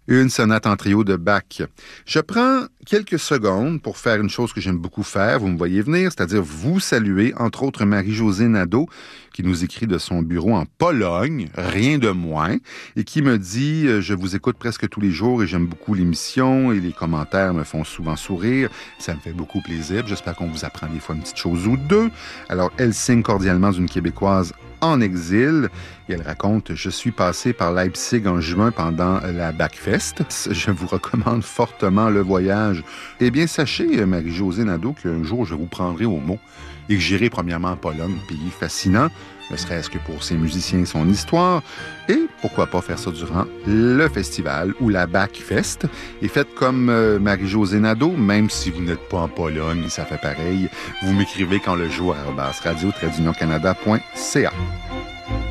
Une sonate en trio de Bach. Je prends quelques secondes pour faire une chose que j'aime beaucoup faire, vous me voyez venir, c'est-à-dire vous saluer, entre autres Marie-Josée Nadeau, qui nous écrit de son bureau en Pologne, rien de moins, et qui me dit je vous écoute presque tous les jours et j'aime beaucoup l'émission et les commentaires me font souvent sourire. Ça me fait beaucoup plaisir. J'espère qu'on vous apprend des fois une petite chose ou deux. Alors, elle signe cordialement d'une Québécoise en exil. Et elle raconte « Je suis passé par Leipzig en juin pendant la Bachfest. Je vous recommande fortement le voyage. Eh bien, sachez, Marie-Josée Nadeau, qu'un jour, je vous prendrai au mot et que j'irai premièrement en Pologne, pays fascinant, ne serait-ce que pour ses musiciens et son histoire. Et pourquoi pas faire ça durant le festival ou la Bachfest. Et faites comme Marie-Josée Nadeau, même si vous n'êtes pas en Pologne, ça fait pareil. Vous m'écrivez quand le jour @radio-canada.ca.